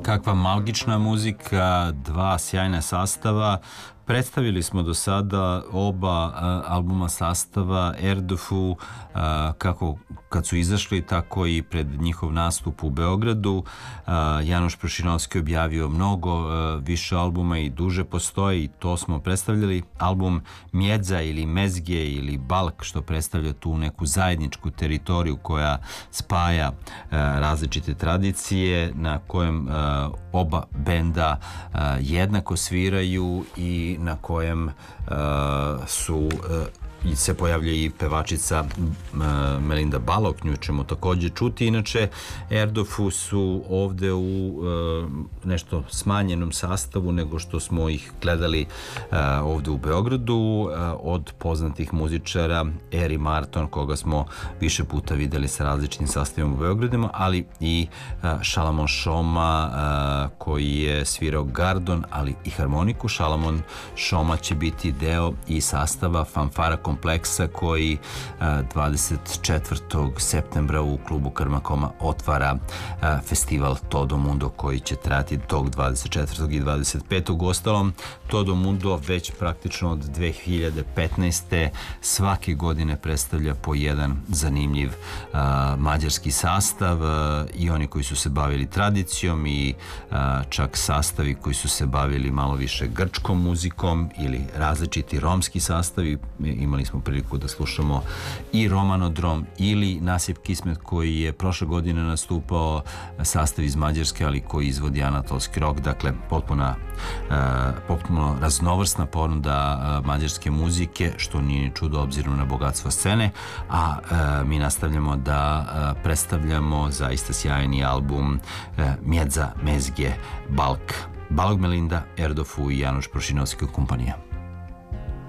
Kakva magična muzika, dva sjajna sastava. Predstavili smo do sada oba albuma sastava Erdofu, kako kad su izašli, tako i pred njihov nastup u Beogradu. Janoš Prošinovski objavio mnogo više albuma i duže postoji, i to smo predstavljali. Album Mjedza ili Mezge ili Balk, što predstavlja tu neku zajedničku teritoriju koja spaja različite tradicije, na kojem oba benda jednako sviraju i na kojem se pojavlja i pevačica Melinda Balog, nju ćemo takođe čuti. Inače, Erdofu su ovde u nešto smanjenom sastavu nego što smo ih gledali ovde u Beogradu, od poznatih muzičara Eri Marton, koga smo više puta videli sa različitim sastavima u Beogradima, ali i Šalamon Šoma, koji je svirao gardon, ali i harmoniku. Šalamon Šoma će biti deo i sastava Fanfara kompleksa koji 24. septembra u klubu Krmakoma otvara festival Todo Mundo, koji će trajati tog 24. i 25. Uostalom, Todo Mundo već praktično od 2015. svake godine predstavlja po jedan zanimljiv mađarski sastav, i oni koji su se bavili tradicijom i čak sastavi koji su se bavili malo više grčkom muzikom ili različiti romski sastavi. Imali smo priliku da slušamo i Romanodrom ili Nasip Kismet, koji je prošle godine nastupao, sastav iz Mađarske, ali koji izvodi anatolski rok. Dakle, potpuno raznovrsna ponuda mađarske muzike, što nije ni čudo obzirom na bogatstvo scene. A mi nastavljamo da predstavljamo zaista sjajni album Mjedza, Mezge, Balk. Balog, Melinda, Erdofu i Janoš Prošinovski kompanija.